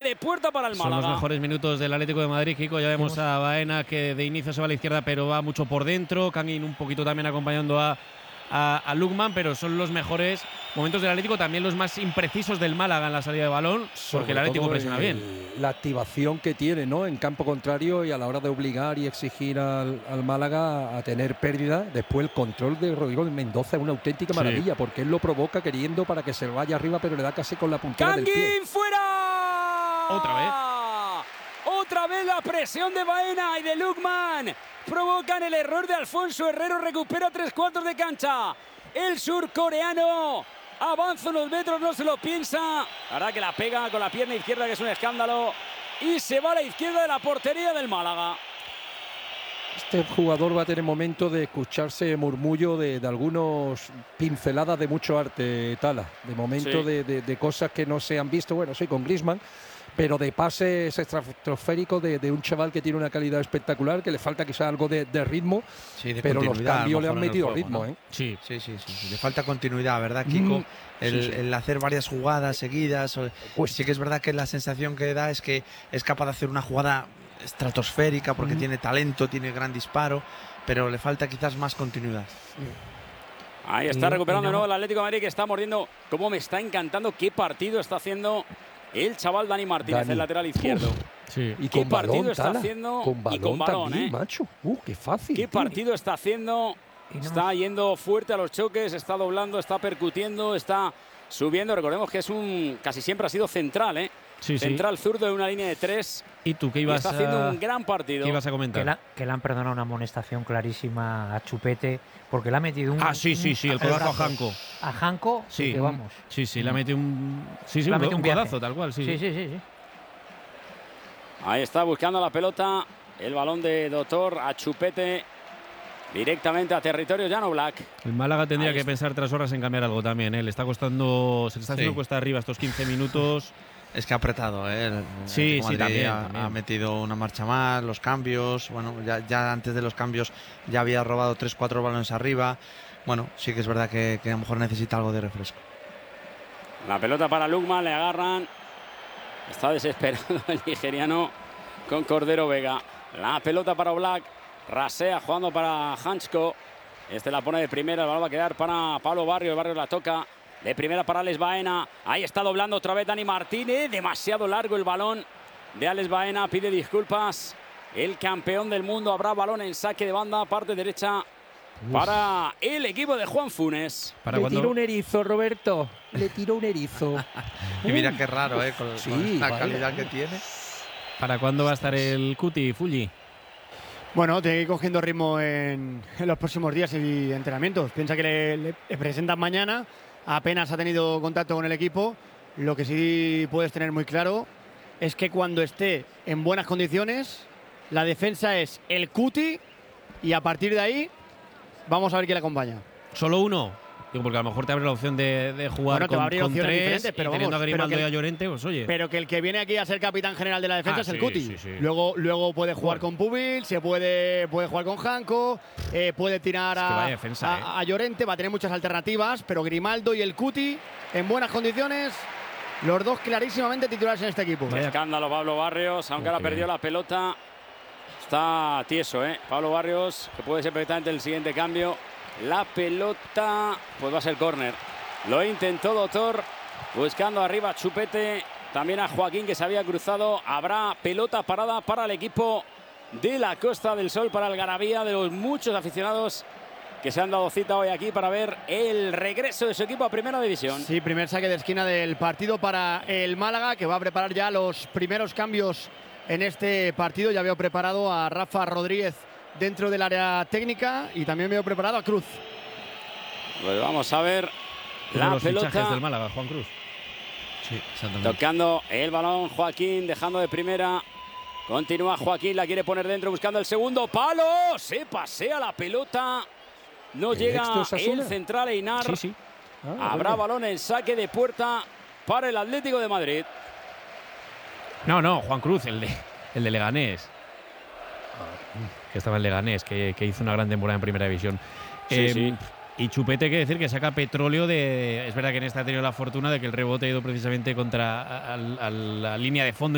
de puerta para el Málaga. Son los mejores minutos del Atlético de Madrid, Kiko. Ya vemos a Baena que de inicio se va a la izquierda, pero va mucho por dentro. Kangin un poquito también acompañando a Lukman, pero son los mejores momentos del Atlético, también los más imprecisos del Málaga en la salida de balón, porque el Atlético presiona bien. La activación que tiene, ¿no?, en campo contrario y a la hora de obligar y exigir al Málaga a tener pérdida. Después el control de Rodrigo Mendoza es una auténtica maravilla, porque él lo provoca queriendo para que se vaya arriba, pero le da casi con la puntera del pie. ¡Kangin fuera! Otra vez. Otra vez la presión de Baena y de Lukman provocan el error de Alfonso Herrero. Recupera 3/4 de cancha. El surcoreano avanza unos metros, no se lo piensa. Ahora que la pega con la pierna izquierda, que es un escándalo. Y se va a la izquierda de la portería del Málaga. Este jugador va a tener momento de escucharse murmullo de algunos pinceladas de mucho arte, Tala. De momento de cosas que no se han visto. Bueno, sí, con Griezmann. Pero de pases estratosféricos de un chaval que tiene una calidad espectacular, que le falta quizás algo de ritmo, pero los cambios le han metido juego, ritmo, ¿no? Sí. Le falta continuidad, ¿verdad, Kiko? El hacer varias jugadas seguidas. Pues sí que es verdad que la sensación que da es que es capaz de hacer una jugada estratosférica porque tiene talento, tiene gran disparo, pero le falta quizás más continuidad. Ahí está recuperando de nuevo el Atlético de Madrid, que está mordiendo. Cómo me está encantando qué partido está haciendo el chaval Dani Martínez, el lateral izquierdo. Sí. Y qué con partido balón, está Tala, haciendo. con balón, y con balón, también, macho. Qué fácil. Qué partido está haciendo. Está yendo fuerte a los choques, está doblando, está percutiendo, está subiendo. Recordemos que es casi siempre ha sido central, ¿eh? Central zurdo de una línea de 3. ¿Y tú qué ibas está haciendo un gran partido? ¿Qué ibas a comentar? Que le han perdonado una amonestación clarísima a Chupete, porque le ha metido un... el codazo a Janko. ¿A Janko? Sí, que vamos. Sí, le ha metido un... un codazo, tal cual, sí. Ahí está buscando la pelota, el balón de Doctor a Chupete, directamente a territorio Jan Oblak. El Málaga tendría que pensar 3 horas en cambiar algo también, ¿eh? Le está costando, se le está haciendo cuesta arriba estos 15 minutos. Es que ha apretado, ¿eh? También. Ha metido una marcha más, los cambios. Bueno, ya antes de los cambios ya había robado 3-4 balones arriba. Bueno, sí que es verdad que a lo mejor necesita algo de refresco. La pelota para Lukman, le agarran. Está desesperado el nigeriano con Cordero Vega. La pelota para Oblak. Rasea jugando para Hansko. Este la pone de primera, el balón va a quedar para Pablo Barrios. Barrios la toca. De primera para Alex Baena. Ahí está doblando otra vez Dani Martínez. Demasiado largo el balón de Alex Baena. Pide disculpas el campeón del mundo. Habrá balón en saque de banda, parte derecha para el equipo de Juan Funes. Le tiró un erizo, Roberto. Le tiró un erizo. Y mira qué raro, con la calidad que tiene. ¿Para cuándo va a estar el Cuti, Fulli? Bueno, tiene que ir cogiendo ritmo en los próximos días y entrenamientos. Piensa que le presentan mañana. Apenas ha tenido contacto con el equipo. Lo que sí puedes tener muy claro es que cuando esté en buenas condiciones, la defensa es el Cuti y a partir de ahí vamos a ver quién le acompaña. ¿Solo uno? Digo, porque a lo mejor te abre la opción de jugar con 3, pero teniendo a Grimaldo y a Llorente, pues oye. Pero que el que viene aquí a ser capitán general de la defensa es el Cuti. Sí. Luego puede jugar con Pubil, puede jugar con Janko, puede tirar a Llorente, va a tener muchas alternativas, pero Grimaldo y el Cuti en buenas condiciones, los dos clarísimamente titulares en este equipo. Escándalo Pablo Barrios, aunque ahora perdió la pelota. Está tieso, Pablo Barrios, que puede ser perfectamente el siguiente cambio. La pelota, pues va a ser córner. Lo intentó Doctor, buscando arriba a Chupete, también a Joaquín, que se había cruzado. Habrá pelota parada para el equipo de la Costa del Sol, para el Garabía, de los muchos aficionados que se han dado cita hoy aquí para ver el regreso de su equipo a Primera División. Sí, primer saque de esquina del partido para el Málaga, que va a preparar ya los primeros cambios en este partido. Ya veo preparado a Rafa Rodríguez dentro del área técnica y también veo preparado a Cruz. Pues vamos a ver la pelota del Málaga, Juan Cruz. Sí, exactamente. Tocando el balón Joaquín, dejando de primera. Continúa Joaquín, la quiere poner dentro, buscando el segundo palo. Se pasea la pelota. No llega el central Einar. Habrá balón en saque de puerta para el Atlético de Madrid. No, Juan Cruz, el de Leganés. Que estaba en Leganés, que hizo una gran temporada en Primera División. Y Chupete, hay que decir que saca petróleo de... Es verdad que en esta ha tenido la fortuna de que el rebote ha ido precisamente contra a la línea de fondo